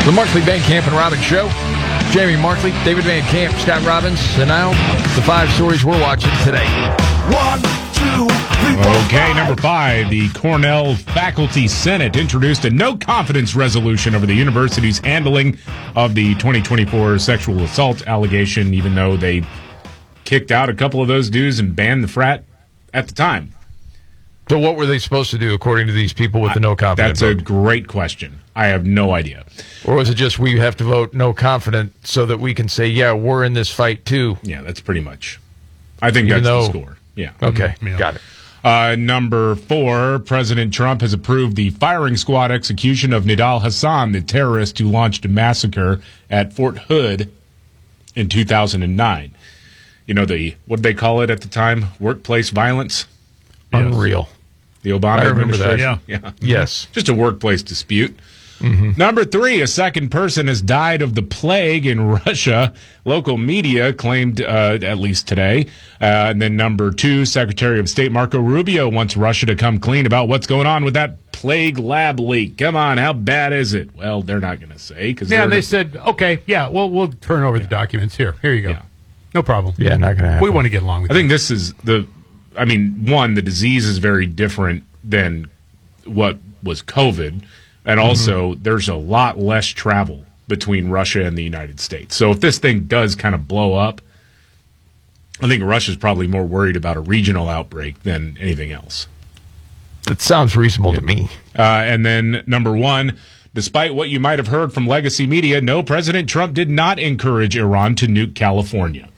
The Markley, Van Camp, and Robbins Show. Jamie Markley, David Van Camp, Scott Robbins, and now the 5 stories we're watching today. 1, 2, 3, 4, Okay, number 5. The Cornell Faculty Senate introduced a no-confidence resolution over the university's handling of the 2024 sexual assault allegation, even though they kicked out a couple of those dudes and banned the frat at the time. So what were they supposed to do, according to these people with the no confidence That's vote? a great question. I have no idea. Or was it just we have to vote no confident so that we can say, yeah, we're in this fight too? Yeah, that's pretty much. I think Even that's though- the score. Yeah. Okay, Yeah. got it. Number 4, President Trump has approved the firing squad execution of Nidal Hassan, the terrorist who launched a massacre at Fort Hood in 2009. You know, what did they call it at the time? Workplace violence? Unreal. The Obama I remember that. administration? Yeah. Yes. Just a workplace dispute. Number 3, a second person has died of the plague in Russia. Local media claimed, at least today. And then number 2, Secretary of State Marco Rubio wants Russia to come clean about what's going on with that plague lab leak. Come on, how bad is it? Well, they're not going to say. Yeah, and they said, okay, yeah, we'll turn over the documents. Here you go. Yeah. No problem. Yeah, not going to happen. We want to get along with I think this is one, the disease is very different than what was COVID. And also, there's a lot less travel between Russia and the United States. So if this thing does kind of blow up, I think Russia's probably more worried about a regional outbreak than anything else. It sounds reasonable to me. And then number 1, despite what you might have heard from legacy media, no, President Trump did not encourage Iran to nuke California.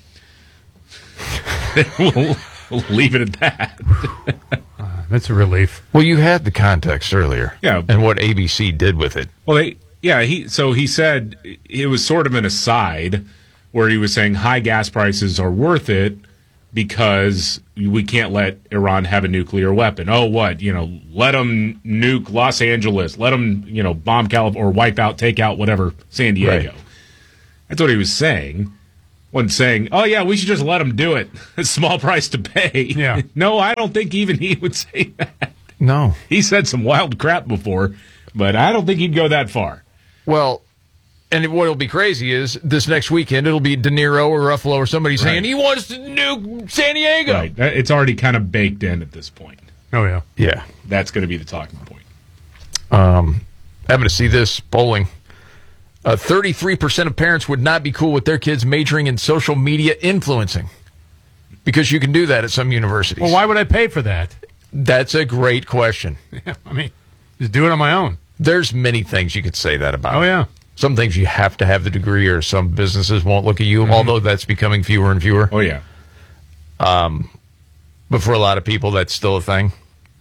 we'll leave it at that. That's a relief. Well, you had the context earlier. Yeah. And what ABC did with it. Well, he said it was sort of an aside where he was saying high gas prices are worth it because we can't let Iran have a nuclear weapon. Oh, what? Let them nuke Los Angeles. Let them, bomb California or wipe out, take out whatever, San Diego. Right. That's what he was saying. Wasn't saying, oh, yeah, we should just let them do it. A small price to pay. Yeah. No, I don't think even he would say that. No. He said some wild crap before, but I don't think he'd go that far. Well, and what'll be crazy is this next weekend it'll be De Niro or Ruffalo or somebody saying he wants to nuke San Diego. Right. It's already kind of baked in at this point. Oh, yeah. Yeah. That's going to be the talking point. Having to see this polling. 33% of parents would not be cool with their kids majoring in social media influencing because you can do that at some universities. Well, why would I pay for that? That's a great question. Yeah, I mean, just do it on my own. There's many things you could say that about. Oh, yeah. Some things you have to have the degree or some businesses won't look at you, although that's becoming fewer and fewer. Oh, yeah. But for a lot of people, that's still a thing.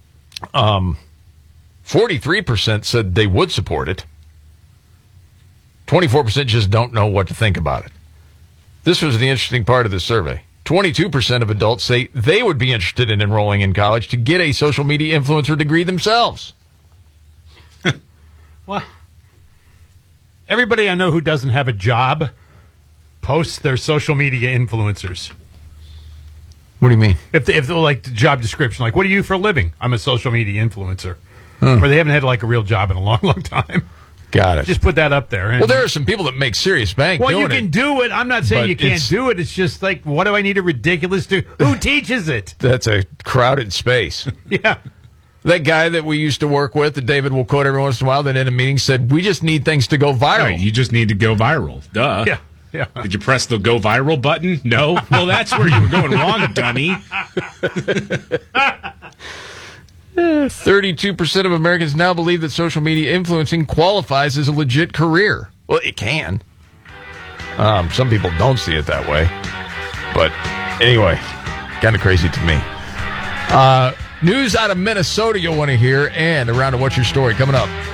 43% said they would support it. 24% just don't know what to think about it. This was the interesting part of the survey. 22% of adults say they would be interested in enrolling in college to get a social media influencer degree themselves. Well, everybody I know who doesn't have a job posts their social media influencers. What do you mean? If they're like the job description, like, what do you do for a living? I'm a social media influencer. Or they haven't had like a real job in a long, long time. Got it. Just put that up there. Well, there are some people that make serious bank Well, doing you can it. do it. I'm not saying But you can't it's- do it. It's just like, what do I need a ridiculous to? Who teaches it? That's a crowded space. Yeah. That guy that we used to work with, that David will quote every once in a while, that in a meeting said, we just need things to go viral. Right, you just need to go viral. Duh. Yeah. Yeah. Did you press the go viral button? No? Well, that's where you were going wrong, dummy. 32% of Americans now believe that social media influencing qualifies as a legit career. Well, it can. Some people don't see it that way. But anyway, kind of crazy to me. News out of Minnesota you'll want to hear, and around to What's Your Story coming up.